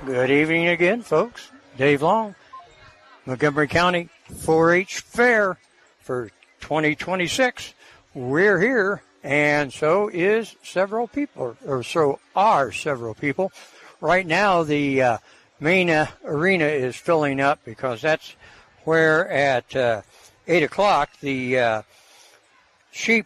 Good evening again, folks. Dave Long, Montgomery County 4-H Fair for 2026. We're here, and so is several people, or so are several people. Right now, the main arena is filling up because that's where at 8 o'clock the sheep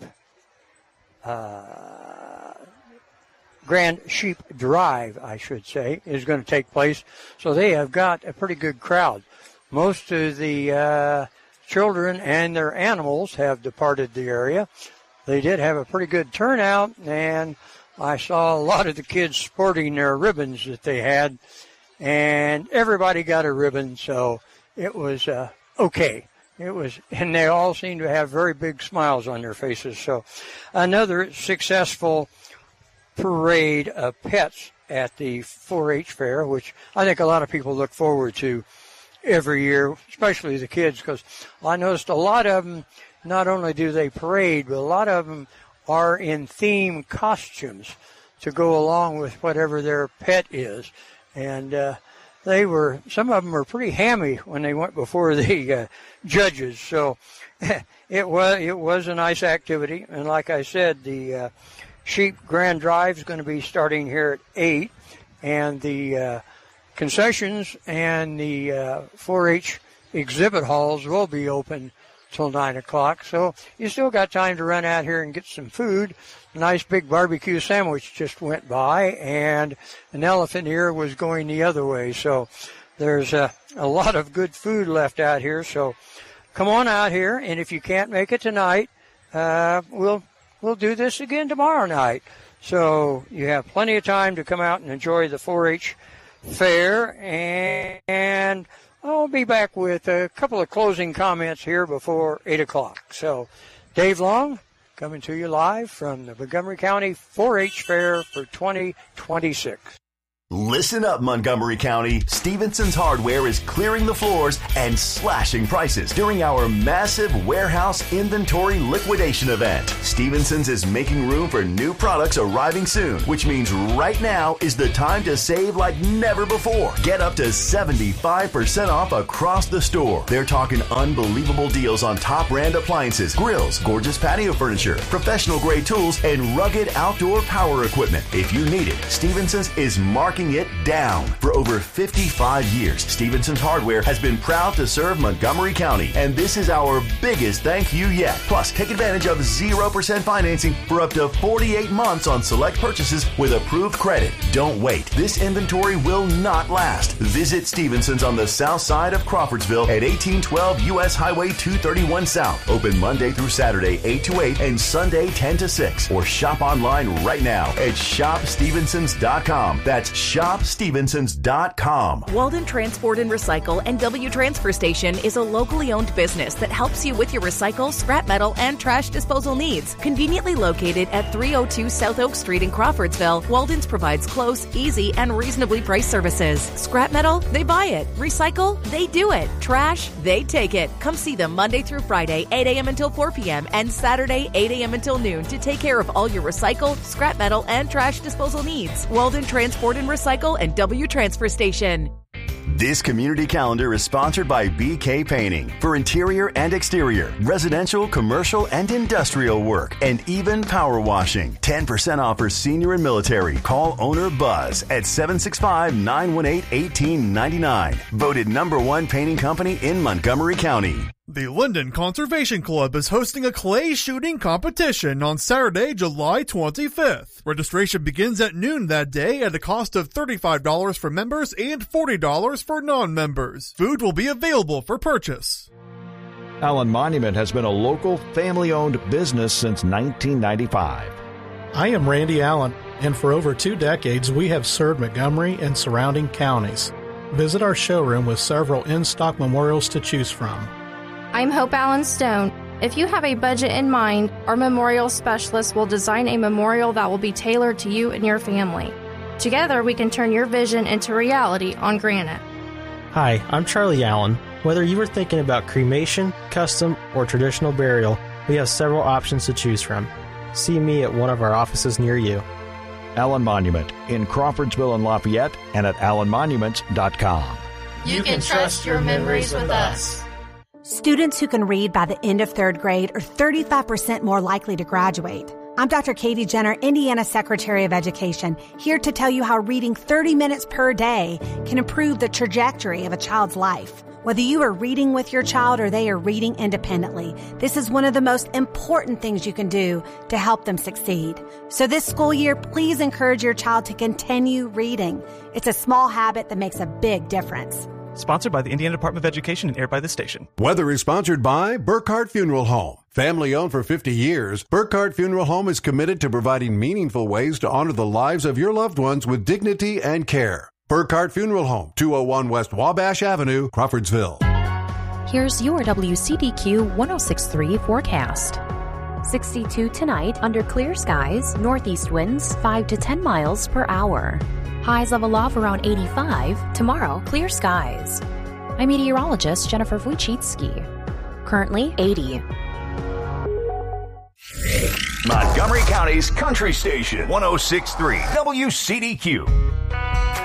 Grand Sheep Drive, I should say, is going to take place. So they have got a pretty good crowd. Most of the children and their animals have departed the area. They did have a pretty good turnout, and I saw a lot of the kids sporting their ribbons that they had, and everybody got a ribbon, so it was okay. And they all seemed to have very big smiles on their faces. So another successful parade of pets at the 4-H fair, which I think a lot of people look forward to every year, especially the kids, because I noticed a lot of them, not only do they parade, but a lot of them are in theme costumes to go along with whatever their pet is. And some of them were pretty hammy when they went before the judges. So it was a nice activity. And like I said, the Sheep Grand Drive is going to be starting here at 8, and the concessions and the 4-H exhibit halls will be open till 9 o'clock. So you still got time to run out here and get some food. A nice big barbecue sandwich just went by, and an elephant ear was going the other way. So there's a lot of good food left out here. So come on out here, and if you can't make it tonight, we'll do this again tomorrow night. So you have plenty of time to come out and enjoy the 4-H fair. And I'll be back with a couple of closing comments here before 8 o'clock. So Dave Long coming to you live from the Montgomery County 4-H fair for 2026. Listen up, Montgomery County. Stevenson's Hardware is clearing the floors and slashing prices during our massive warehouse inventory liquidation event. Stevenson's is making room for new products arriving soon, which means right now is the time to save like never before. Get up to 75% off across the store. They're talking unbelievable deals on top brand appliances, grills, gorgeous patio furniture, professional grade tools, and rugged outdoor power equipment. If you need it, Stevenson's is marking it down. For over 55 years, Stevenson's Hardware has been proud to serve Montgomery County, and this is our biggest thank you yet. Plus, take advantage of 0% financing for up to 48 months on select purchases with approved credit. Don't wait. This inventory will not last. Visit Stevenson's on the south side of Crawfordsville at 1812 U.S. Highway 231 South. Open Monday through Saturday 8 to 8 and Sunday 10 to 6. Or shop online right now at shopstevensons.com. That's shopstevensons.com. Walden Transport and Recycle and W Transfer Station is a locally owned business that helps you with your recycle, scrap metal, and trash disposal needs. Conveniently located at 302 South Oak Street in Crawfordsville, Walden's provides close, easy, and reasonably priced services. Scrap metal? They buy it. Recycle? They do it. Trash? They take it. Come see them Monday through Friday, 8 a.m. until 4 p.m. and Saturday, 8 a.m. until noon to take care of all your recycle, scrap metal, and trash disposal needs. Walden Transport and Recycle and W Transfer Station. This community calendar is sponsored by BK Painting for interior and exterior, residential, commercial, and industrial work, and even power washing. 10% off for senior and military. Call owner Buzz at 765-918-1899. Voted #1 painting company in Montgomery County. The Linden Conservation Club is hosting a clay shooting competition on Saturday, July 25th. Registration begins at noon that day at a cost of $35 for members and $40 for non-members. Food will be available for purchase. Allen Monument has been a local, family-owned business since 1995. I am Randy Allen, and for over 2 decades we have served Montgomery and surrounding counties. Visit our showroom with several in-stock memorials to choose from. I'm Hope Allen Stone. If you have a budget in mind, our memorial specialist will design a memorial that will be tailored to you and your family. Together, we can turn your vision into reality on granite. Hi, I'm Charlie Allen. Whether you were thinking about cremation, custom, or traditional burial, we have several options to choose from. See me at one of our offices near you. Allen Monument in Crawfordsville and Lafayette and at allenmonuments.com. You can trust your memories with us. Students who can read by the end of third grade are 35% more likely to graduate. I'm Dr. Katie Jenner, Indiana Secretary of Education, here to tell you how reading 30 minutes per day can improve the trajectory of a child's life. Whether you are reading with your child or they are reading independently, this is one of the most important things you can do to help them succeed. So this school year, please encourage your child to continue reading. It's a small habit that makes a big difference. Sponsored by the Indiana Department of Education and aired by this station. Weather is sponsored by Burkhardt Funeral Home. Family owned for 50 years, Burkhardt Funeral Home is committed to providing meaningful ways to honor the lives of your loved ones with dignity and care. Burkhardt Funeral Home, 201 West Wabash Avenue, Crawfordsville. Here's your WCDQ 106.3 forecast. 62 tonight under clear skies, northeast winds 5 to 10 miles per hour. Highs level off around 85. Tomorrow, clear skies. I'm meteorologist Jennifer Wojcicki. Currently 80. Montgomery County's Country Station, 106.3 WCDQ.